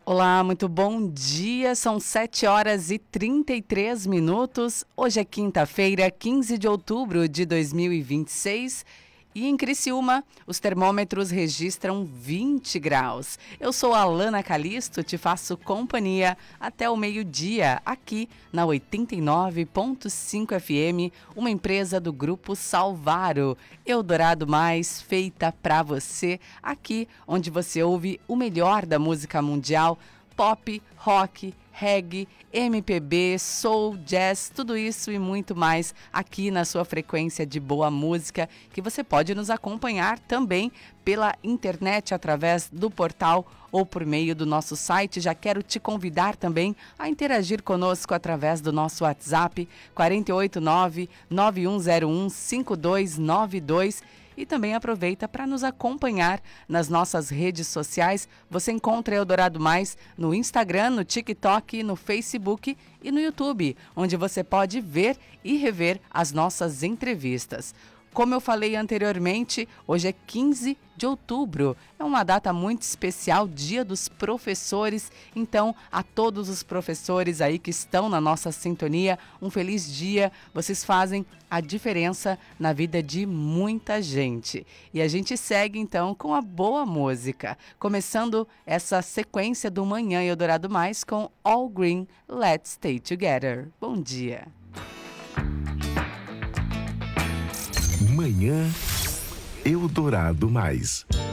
Olá, muito bom dia. São 7 horas e 33 minutos. Hoje é quinta-feira, 15 de outubro de 2026. E em Criciúma, os termômetros registram 20 graus. Eu sou a Alana Calisto, te faço companhia até o meio-dia, aqui na 89.5 FM, uma empresa do Grupo Salvaro. Eldorado Mais, feita pra você, aqui onde você ouve o melhor da música mundial, pop, rock, reggae, MPB, soul, jazz, tudo isso e muito mais aqui na sua frequência de boa música, que você pode nos acompanhar também pela internet através do portal ou por meio do nosso site. Já quero te convidar também a interagir conosco através do nosso WhatsApp 489-9101-5292. E também aproveita para nos acompanhar nas nossas redes sociais. Você encontra Eldorado Mais no Instagram, no TikTok, no Facebook e no YouTube, onde você pode ver e rever as nossas entrevistas. Como eu falei anteriormente, hoje é 15 de outubro. É uma data muito especial, Dia dos Professores. Então, a todos os professores aí que estão na nossa sintonia, um feliz dia. Vocês fazem a diferença na vida de muita gente. E a gente segue, então, com a boa música. Começando essa sequência do Manhã Eldorado Mais com All Green, Let's Stay Together. Bom dia. Manhã Eldorado Mais.